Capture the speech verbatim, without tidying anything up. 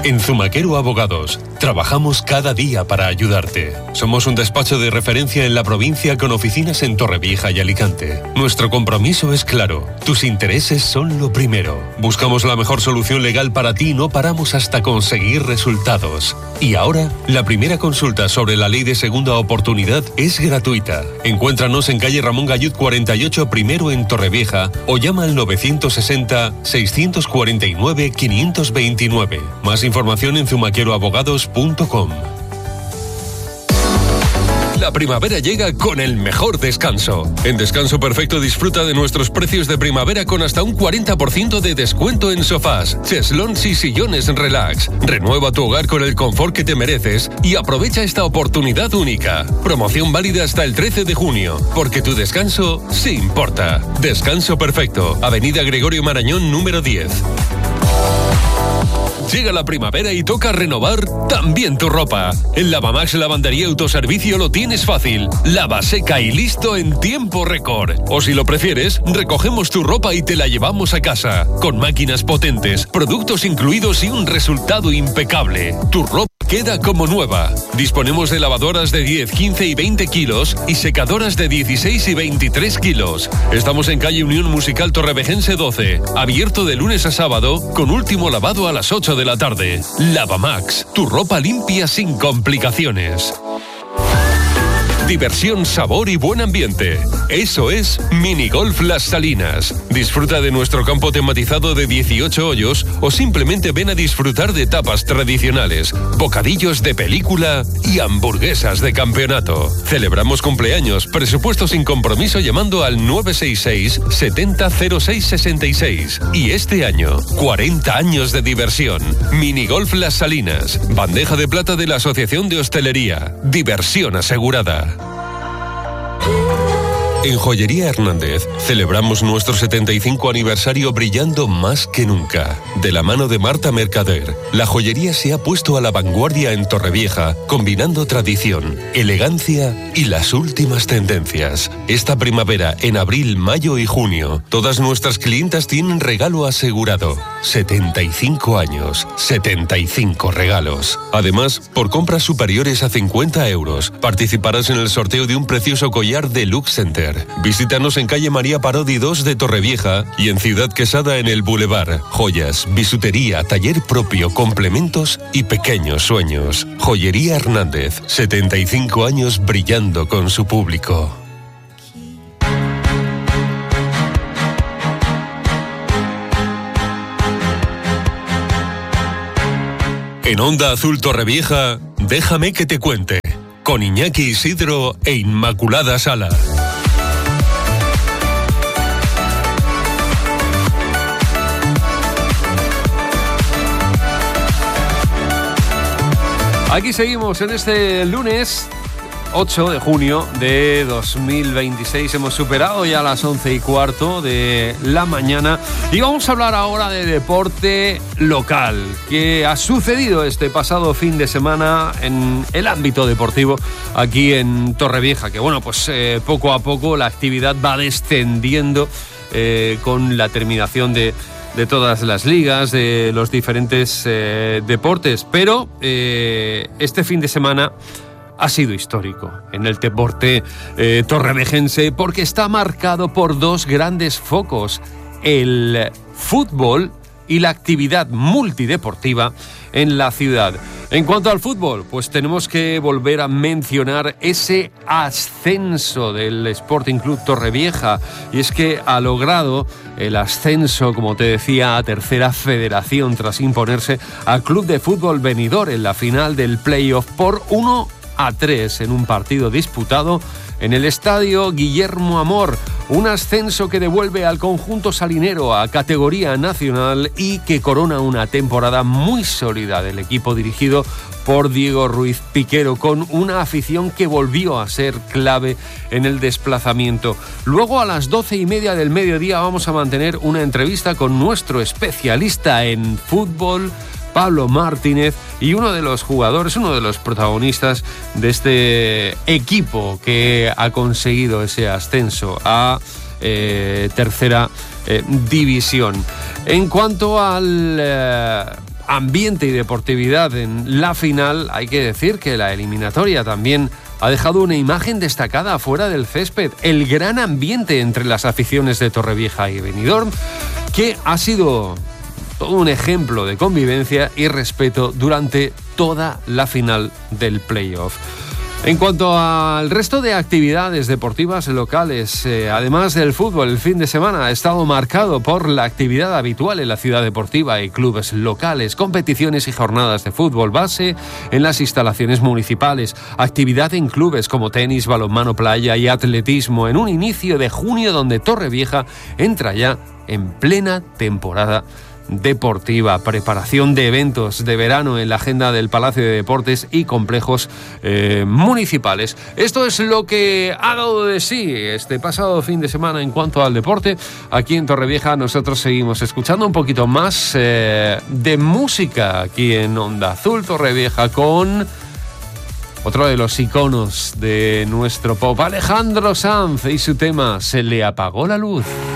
En Zumaquero Abogados, trabajamos cada día para ayudarte. Somos un despacho de referencia en la provincia con oficinas en Torrevieja y Alicante. Nuestro compromiso es claro, tus intereses son lo primero. Buscamos la mejor solución legal para ti y no paramos hasta conseguir resultados. Y ahora, la primera consulta sobre la ley de segunda oportunidad es gratuita. Encuéntranos en calle Ramón Gallud cuarenta y ocho primero en Torrevieja o llama al novecientos sesenta, seiscientos cuarenta y nueve, quinientos veintinueve. Más información en zumaquero abogados punto com. La primavera llega con el mejor descanso. En Descanso Perfecto disfruta de nuestros precios de primavera con hasta un cuarenta por ciento de descuento en sofás, cheslons y sillones relax. Renueva tu hogar con el confort que te mereces y aprovecha esta oportunidad única. Promoción válida hasta el trece de junio, porque tu descanso sí importa. Descanso Perfecto, Avenida Gregorio Marañón número diez. Llega la primavera y toca renovar también tu ropa. En Lavamax Lavandería y Autoservicio lo tienes fácil. Lava, seca y listo en tiempo récord. O si lo prefieres, recogemos tu ropa y te la llevamos a casa. Con máquinas potentes, productos incluidos y un resultado impecable. Tu ropa queda como nueva. Disponemos de lavadoras de diez, quince y veinte kilos y secadoras de dieciséis y veintitrés kilos. Estamos en calle Unión Musical Torrevejense doce, abierto de lunes a sábado, con último lavado a las ocho de la tarde. Lavamax, tu ropa limpia sin complicaciones. Diversión, sabor y buen ambiente. Eso es Minigolf Las Salinas. Disfruta de nuestro campo tematizado de dieciocho hoyos o simplemente ven a disfrutar de tapas tradicionales, bocadillos de película y hamburguesas de campeonato. Celebramos cumpleaños, presupuesto sin compromiso llamando al nueve seis seis, setenta, cero seis sesenta y seis. Y este año, cuarenta años de diversión. Minigolf Las Salinas. Bandeja de plata de la Asociación de Hostelería. Diversión asegurada. En Joyería Hernández celebramos nuestro setenta y cinco aniversario brillando más que nunca. De la mano de Marta Mercader, la joyería se ha puesto a la vanguardia en Torrevieja, combinando tradición, elegancia y las últimas tendencias. Esta primavera, en abril, mayo y junio, todas nuestras clientas tienen regalo asegurado. setenta y cinco años, setenta y cinco regalos. Además, por compras superiores a cincuenta euros, participarás en el sorteo de un precioso collar de Lux Center. Visítanos en calle María Parodi dos de Torrevieja y en Ciudad Quesada en el Boulevard. Joyas, bisutería, taller propio, complementos y pequeños sueños. Joyería Hernández, setenta y cinco años brillando con su público. En Onda Azul Torrevieja, déjame que te cuente, con Iñaki Isidro e Inmaculada Sala. Aquí seguimos en este lunes ocho de junio de dos mil veintiséis. Hemos superado ya las once y cuarto de la mañana y vamos a hablar ahora de deporte local que ha sucedido este pasado fin de semana en el ámbito deportivo aquí en Torrevieja, que bueno, pues eh, poco a poco la actividad va descendiendo eh, con la terminación de de todas las ligas, de los diferentes eh, deportes, pero eh, este fin de semana ha sido histórico en el deporte eh, torrevejense porque está marcado por dos grandes focos, el fútbol y la actividad multideportiva en la ciudad. En cuanto al fútbol, pues tenemos que volver a mencionar ese ascenso del Sporting Club Torrevieja, y es que ha logrado el ascenso, como te decía, a Tercera Federación tras imponerse al Club de Fútbol Benidorm en la final del playoff por uno a tres en un partido disputado en el estadio Guillermo Amor. Un ascenso que devuelve al conjunto salinero a categoría nacional y que corona una temporada muy sólida del equipo dirigido por Diego Ruiz Piquero, con una afición que volvió a ser clave en el desplazamiento. Luego, a las doce y media del mediodía, vamos a mantener una entrevista con nuestro especialista en fútbol, Pablo Martínez, y uno de los jugadores, uno de los protagonistas de este equipo que ha conseguido ese ascenso a eh, tercera eh, división. En cuanto al eh, ambiente y deportividad en la final, hay que decir que la eliminatoria también ha dejado una imagen destacada fuera del césped. El gran ambiente entre las aficiones de Torrevieja y Benidorm, que ha sido todo un ejemplo de convivencia y respeto durante toda la final del playoff. En cuanto al resto de actividades deportivas locales, eh, además del fútbol, el fin de semana ha estado marcado por la actividad habitual en la ciudad deportiva y clubes locales, competiciones y jornadas de fútbol base en las instalaciones municipales, actividad en clubes como tenis, balonmano, playa y atletismo, en un inicio de junio donde Torrevieja entra ya en plena temporada deportiva, preparación de eventos de verano en la agenda del Palacio de Deportes y complejos eh, municipales. Esto es lo que ha dado de sí este pasado fin de semana en cuanto al deporte. Aquí en Torrevieja nosotros seguimos escuchando un poquito más eh, de música aquí en Onda Azul Torrevieja con otro de los iconos de nuestro pop, Alejandro Sanz, y su tema Se le apagó la luz.